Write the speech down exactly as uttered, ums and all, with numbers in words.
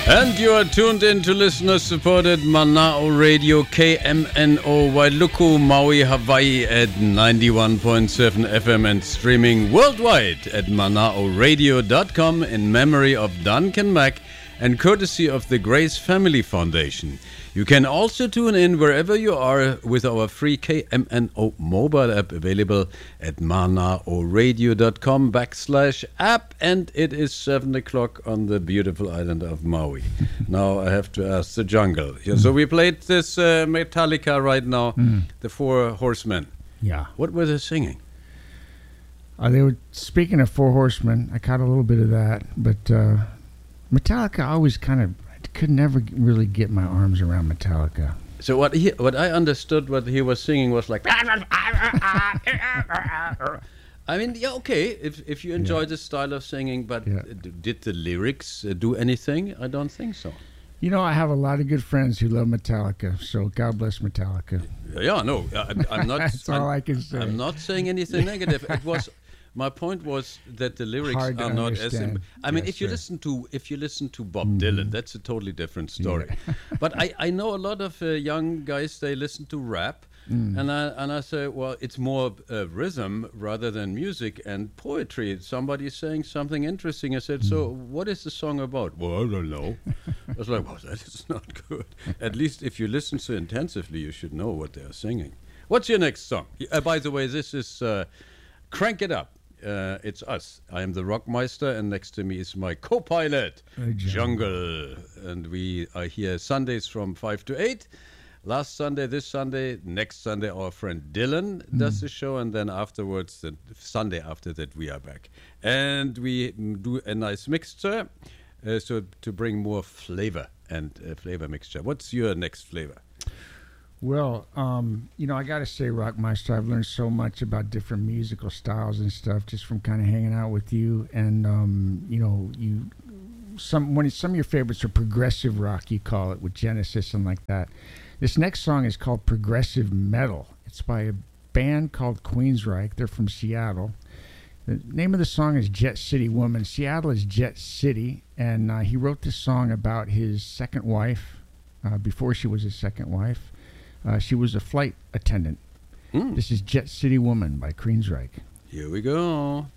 And you are tuned in to listener-supported Mana'o Radio K M N O Wailuku, Maui, Hawaii at ninety-one point seven F M and streaming worldwide at mana'o radio dot com in memory of Duncan Mack and courtesy of the Grace Family Foundation. You can also tune in wherever you are with our free K M N O mobile app available at mana'o radio dot com backslash app, and it is seven o'clock on the beautiful island of Maui. Now I have to ask the jungle. Yeah, so we played this uh, Metallica right now, mm. the Four Horsemen. Yeah. What were they singing? Uh, they were speaking of Four Horsemen. I caught a little bit of that, but uh, Metallica always kind of could never really get my arms around Metallica. So what he, what I understood, what he was singing was like. I mean, yeah, okay, if if you enjoy yeah. the style of singing, but yeah. did the lyrics uh, do anything? I don't think so. You know, I have a lot of good friends who love Metallica, so God bless Metallica. Yeah, no, I, I'm not. That's I'm, all I can say. I'm not saying anything negative. It was. My point was that the lyrics Hard are not as. Im- I mean, yes, if you sir. listen to if you listen to Bob mm. Dylan, that's a totally different story. Yeah. But I, I know a lot of uh, young guys, they listen to rap, mm. and I and I say, well, it's more uh, rhythm rather than music and poetry. Somebody's saying something interesting. I said, mm. so what is the song about? Well, I don't know. I was like, well, that is not good. At least if you listen so intensively, you should know what they are singing. What's your next song? Uh, by the way, this is uh, Crank It Up. Uh, it's us. I am the Rockmeister, and next to me is my co-pilot, hey, Jungle. And we are here Sundays from five to eight. Last Sunday, this Sunday, next Sunday, our friend Dylan mm. does the show, and then afterwards, the Sunday after that, we are back. And we do a nice mixture, uh, so to bring more flavor and uh, flavor mixture. What's your next flavor? Well, um, you know, I got to say, Rockmeister, I've learned so much about different musical styles and stuff just from kind of hanging out with you. And, um, you know, you some when some of your favorites are progressive rock, you call it, with Genesis and like that. This next song is called Progressive Metal. It's by a band called Queensryche. They're from Seattle. The name of the song is Jet City Woman. Seattle is Jet City, and uh, he wrote this song about his second wife, uh, before she was his second wife. Uh, she was a flight attendant. Mm. This is Jet City Woman by Queensryche. Here we go.